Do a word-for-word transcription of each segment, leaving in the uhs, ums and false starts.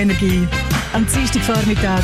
Energie am Dienstagvormittag.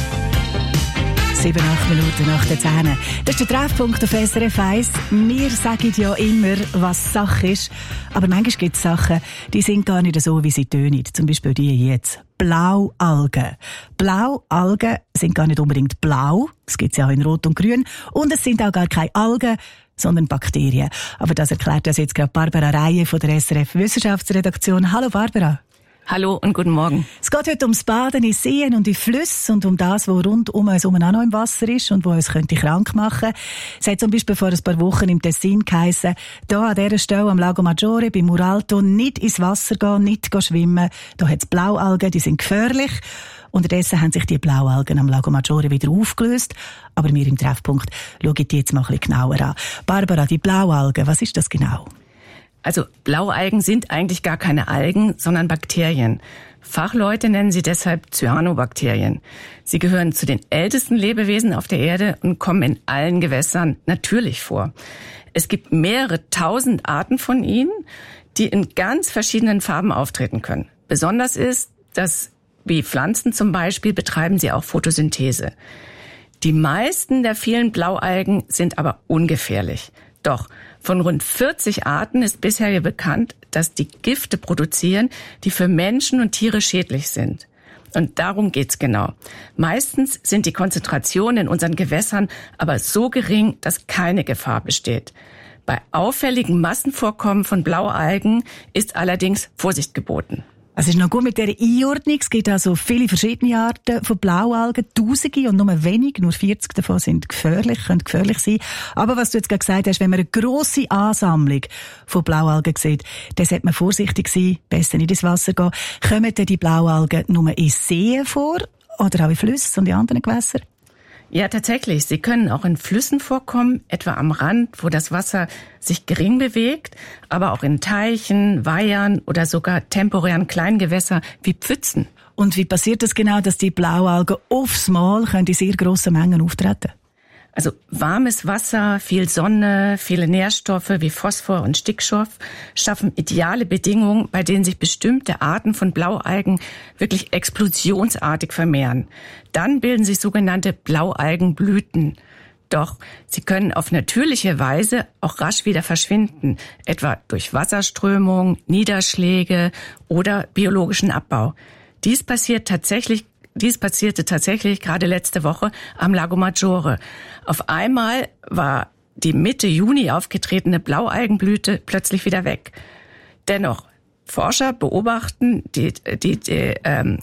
Sieben, acht Minuten nach der zehn. Das ist der Treffpunkt auf S R F eins. Wir sagen ja immer, was Sache ist. Aber manchmal gibt es Sachen, die sind gar nicht so, wie sie tönen. Zum Beispiel die jetzt. Blaualgen. Blaualgen sind gar nicht unbedingt blau. Das gibt es ja auch in Rot und Grün. Und es sind auch gar keine Algen, sondern Bakterien. Aber das erklärt uns jetzt gerade Barbara Reihe von der S R F Wissenschaftsredaktion. Hallo Barbara. Hallo und guten Morgen. Es geht heute ums Baden in Seen und in Flüssen und um das, was rund um uns herum auch noch im Wasser ist und was uns könnte krank machen. Es hat zum Beispiel vor ein paar Wochen im Tessin geheissen, da an dieser Stelle am Lago Maggiore bei Muralto nicht ins Wasser gehen, nicht gehen schwimmen. Da hat es Blaualgen, die sind gefährlich. Unterdessen haben sich die Blaualgen am Lago Maggiore wieder aufgelöst. Aber wir im Treffpunkt schauen die jetzt mal ein bisschen genauer an. Barbara, die Blaualgen, was ist das genau? Also Blaualgen sind eigentlich gar keine Algen, sondern Bakterien. Fachleute nennen sie deshalb Cyanobakterien. Sie gehören zu den ältesten Lebewesen auf der Erde und kommen in allen Gewässern natürlich vor. Es gibt mehrere tausend Arten von ihnen, die in ganz verschiedenen Farben auftreten können. Besonders ist, dass wie Pflanzen zum Beispiel betreiben sie auch Photosynthese. Die meisten der vielen Blaualgen sind aber ungefährlich. Doch von rund vierzig Arten ist bisher bekannt, dass die Gifte produzieren, die für Menschen und Tiere schädlich sind. Und darum geht's genau. Meistens sind die Konzentrationen in unseren Gewässern aber so gering, dass keine Gefahr besteht. Bei auffälligen Massenvorkommen von Blaualgen ist allerdings Vorsicht geboten. Es ist noch gut mit dieser Einordnung. Es gibt also viele verschiedene Arten von Blaualgen, Tausende und nur wenig, nur vierzig davon sind gefährlich, können gefährlich sein. Aber was du jetzt gerade gesagt hast, wenn man eine grosse Ansammlung von Blaualgen sieht, dann sollte man vorsichtig sein, besser nicht ins Wasser gehen. Kommen denn die Blaualgen nur in Seen vor oder auch in Flüssen und in anderen Gewässern? Ja, tatsächlich. Sie können auch in Flüssen vorkommen, etwa am Rand, wo das Wasser sich gering bewegt, aber auch in Teichen, Weihern oder sogar temporären Kleingewässer wie Pfützen. Und wie passiert das genau, dass die Blaualgen aufs Mal in sehr grossen Mengen auftreten? Also warmes Wasser, viel Sonne, viele Nährstoffe wie Phosphor und Stickstoff schaffen ideale Bedingungen, bei denen sich bestimmte Arten von Blaualgen wirklich explosionsartig vermehren. Dann bilden sich sogenannte Blaualgenblüten. Doch sie können auf natürliche Weise auch rasch wieder verschwinden, etwa durch Wasserströmung, Niederschläge oder biologischen Abbau. Dies passiert tatsächlich Dies passierte tatsächlich gerade letzte Woche am Lago Maggiore. Auf einmal war die Mitte Juni aufgetretene Blaualgenblüte plötzlich wieder weg. Dennoch, Forscher beobachten die, die, die, ähm,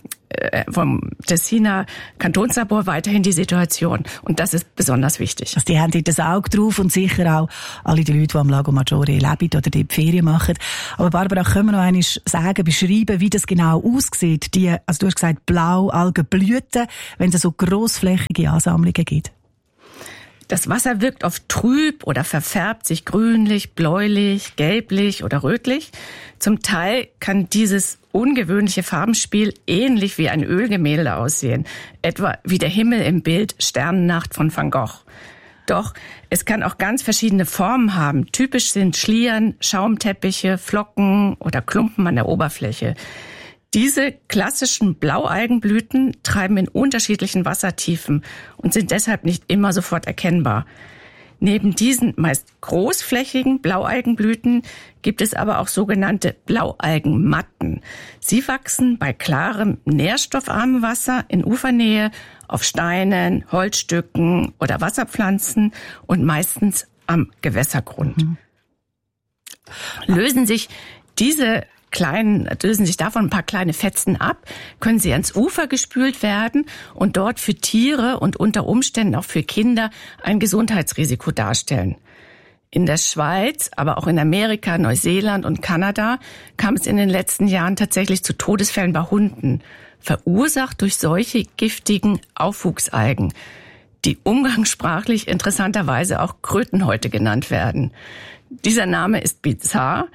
vom Tessiner Kantonslabor weiterhin die Situation. Und das ist besonders wichtig. Also die haben dort das Auge drauf und sicher auch alle die Leute, die am Lago Maggiore leben oder dort Ferien machen. Aber Barbara, können wir noch einmal sagen, beschreiben, wie das genau aussieht? Die, also du hast gesagt, Blaualgenblüten, wenn es so grossflächige Ansammlungen gibt. Das Wasser wirkt oft trüb oder verfärbt sich grünlich, bläulich, gelblich oder rötlich. Zum Teil kann dieses ungewöhnliche Farbenspiel ähnlich wie ein Ölgemälde aussehen, etwa wie der Himmel im Bild Sternennacht von Van Gogh. Doch es kann auch ganz verschiedene Formen haben. Typisch sind Schlieren, Schaumteppiche, Flocken oder Klumpen an der Oberfläche. Diese klassischen Blaualgenblüten treiben in unterschiedlichen Wassertiefen und sind deshalb nicht immer sofort erkennbar. Neben diesen meist großflächigen Blaualgenblüten gibt es aber auch sogenannte Blaualgenmatten. Sie wachsen bei klarem, nährstoffarmem Wasser in Ufernähe auf Steinen, Holzstücken oder Wasserpflanzen und meistens am Gewässergrund. Mhm. Lösen sich diese Kleinen, lösen sich davon ein paar kleine Fetzen ab, können sie ans Ufer gespült werden und dort für Tiere und unter Umständen auch für Kinder ein Gesundheitsrisiko darstellen. In der Schweiz, aber auch in Amerika, Neuseeland und Kanada kam es in den letzten Jahren tatsächlich zu Todesfällen bei Hunden, verursacht durch solche giftigen Aufwuchsalgen, die umgangssprachlich interessanterweise auch Krötenhäute genannt werden. Dieser Name ist bizarr,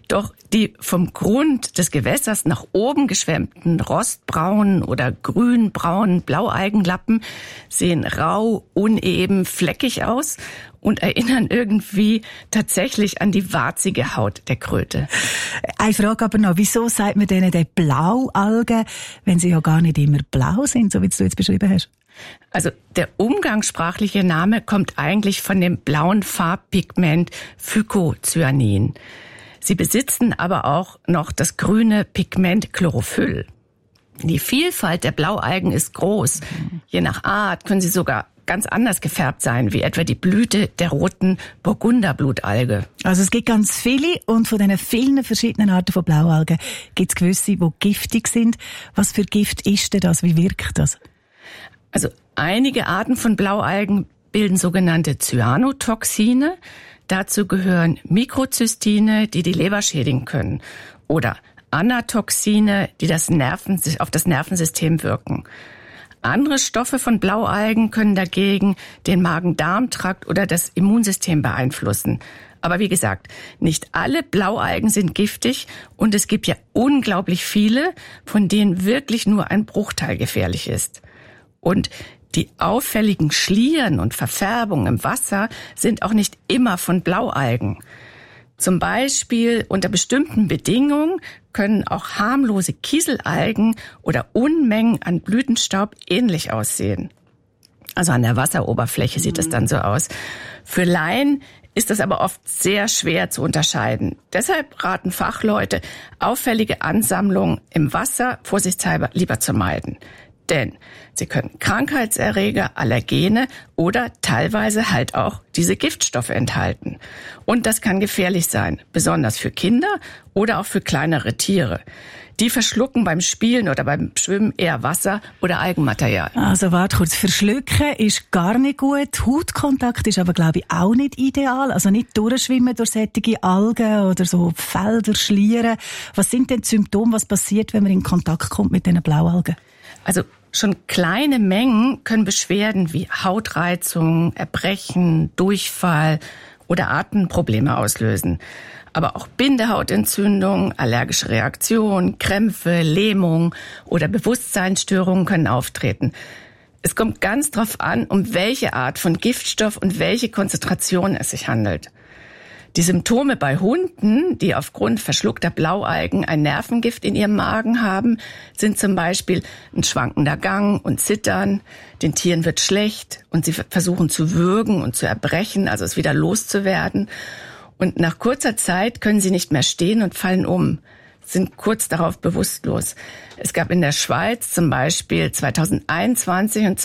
Doch die vom Grund des Gewässers nach oben geschwemmten rostbraunen oder grünbraunen Blaualgenlappen sehen rau, uneben, fleckig aus und erinnern irgendwie tatsächlich an die warzige Haut der Kröte. Eine Frage aber noch, wieso sagt man denen die Blaualgen, wenn sie ja gar nicht immer blau sind, so wie du jetzt beschrieben hast? Also der umgangssprachliche Name kommt eigentlich von dem blauen Farbpigment Phycocyanin. Sie besitzen aber auch noch das grüne Pigment Chlorophyll. Die Vielfalt der Blaualgen ist groß. Je nach Art können sie sogar ganz anders gefärbt sein, wie etwa die Blüte der roten Burgunderblutalge. Also es gibt ganz viele und von diesen vielen verschiedenen Arten von Blaualgen gibt es gewisse, die giftig sind. Was für Gift ist denn das? Wie wirkt das? Also einige Arten von Blaualgen bilden sogenannte Cyanotoxine. Dazu gehören Mikrozystine, die die Leber schädigen können, oder Anatoxine, die das Nerven, auf das Nervensystem wirken. Andere Stoffe von Blaualgen können dagegen den Magen-Darm-Trakt oder das Immunsystem beeinflussen. Aber wie gesagt, nicht alle Blaualgen sind giftig und es gibt ja unglaublich viele, von denen wirklich nur ein Bruchteil gefährlich ist. Und die auffälligen Schlieren und Verfärbungen im Wasser sind auch nicht immer von Blaualgen. Zum Beispiel unter bestimmten Bedingungen können auch harmlose Kieselalgen oder Unmengen an Blütenstaub ähnlich aussehen. Also an der Wasseroberfläche sieht es dann so aus. Für Laien ist das aber oft sehr schwer zu unterscheiden. Deshalb raten Fachleute, auffällige Ansammlungen im Wasser vorsichtshalber lieber zu meiden. Denn sie können Krankheitserreger, Allergene oder teilweise halt auch diese Giftstoffe enthalten. Und das kann gefährlich sein, besonders für Kinder oder auch für kleinere Tiere. Die verschlucken beim Spielen oder beim Schwimmen eher Wasser oder Algenmaterial. Also warte kurz, verschlucken ist gar nicht gut. Hautkontakt ist aber, glaube ich, auch nicht ideal. Also nicht durchschwimmen durch solche Algen oder so Felder, Schlieren. Was sind denn die Symptome, was passiert, wenn man in Kontakt kommt mit diesen Blaualgen? Also schon kleine Mengen können Beschwerden wie Hautreizung, Erbrechen, Durchfall oder Atemprobleme auslösen. Aber auch Bindehautentzündung, allergische Reaktionen, Krämpfe, Lähmung oder Bewusstseinsstörungen können auftreten. Es kommt ganz drauf an, um welche Art von Giftstoff und welche Konzentration es sich handelt. Die Symptome bei Hunden, die aufgrund verschluckter Blaualgen ein Nervengift in ihrem Magen haben, sind zum Beispiel ein schwankender Gang und Zittern. Den Tieren wird schlecht und sie versuchen zu würgen und zu erbrechen, also es wieder loszuwerden. Und nach kurzer Zeit können sie nicht mehr stehen und fallen um, sind kurz darauf bewusstlos. Es gab in der Schweiz zum Beispiel zweitausendeinundzwanzig und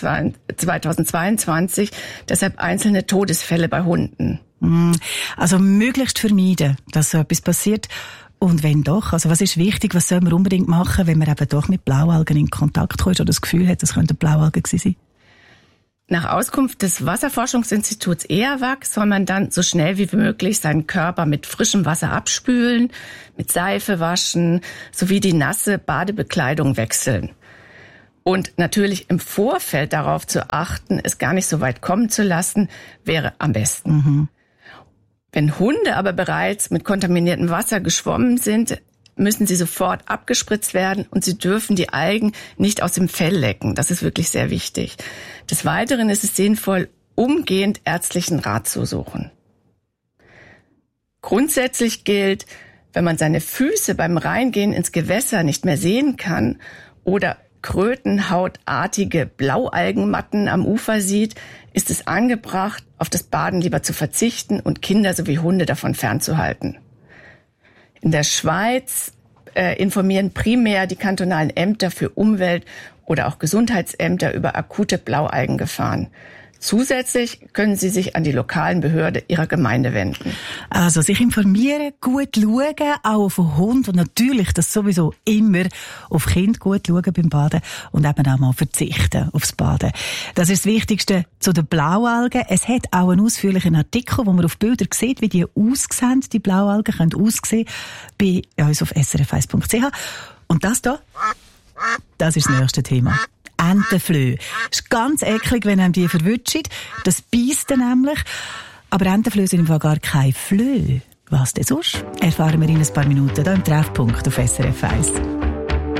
zweitausendzweiundzwanzig deshalb einzelne Todesfälle bei Hunden. Also möglichst vermeiden, dass so etwas passiert. Und wenn doch, also was ist wichtig, was soll man unbedingt machen, wenn man eben doch mit Blaualgen in Kontakt kommt oder das Gefühl hat, das könnten Blaualgen gewesen sein? Nach Auskunft des Wasserforschungsinstituts E A W A G soll man dann so schnell wie möglich seinen Körper mit frischem Wasser abspülen, mit Seife waschen, sowie die nasse Badebekleidung wechseln. Und natürlich im Vorfeld darauf zu achten, es gar nicht so weit kommen zu lassen, wäre am besten. Mhm. Wenn Hunde aber bereits mit kontaminiertem Wasser geschwommen sind, müssen sie sofort abgespritzt werden und sie dürfen die Algen nicht aus dem Fell lecken. Das ist wirklich sehr wichtig. Des Weiteren ist es sinnvoll, umgehend ärztlichen Rat zu suchen. Grundsätzlich gilt, wenn man seine Füße beim Reingehen ins Gewässer nicht mehr sehen kann oder krötenhautartige Blaualgenmatten am Ufer sieht, ist es angebracht, auf das Baden lieber zu verzichten und Kinder sowie Hunde davon fernzuhalten. In der Schweiz äh, informieren primär die kantonalen Ämter für Umwelt oder auch Gesundheitsämter über akute Blaualgengefahren. Zusätzlich können Sie sich an die lokalen Behörden Ihrer Gemeinde wenden. Also sich informieren, gut schauen, auch auf den Hund und natürlich das sowieso immer auf Kind gut schauen beim Baden und eben auch mal verzichten aufs Baden. Das ist das Wichtigste zu den Blaualgen. Es hat auch einen ausführlichen Artikel, wo man auf Bildern sieht, wie die aussehen, die Blaualgen können aussehen, bei uns auf s r f eins punkt c h. Und das hier, das ist das nächste Thema. Entenflöhe. Es ist ganz eklig, wenn einem die verwutschen. Das beisst dann nämlich. Aber Entenflöhe sind im Fall gar keine Flöhe. Was denn sonst? Erfahren wir in ein paar Minuten hier im Treffpunkt auf S R F eins.